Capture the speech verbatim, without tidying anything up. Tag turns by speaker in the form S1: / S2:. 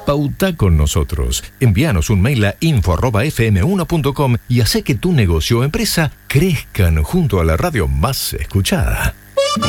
S1: Pauta con nosotros. Envíanos un mail a info arroba f m uno punto com y hace que tu negocio o empresa crezcan junto a la radio más escuchada.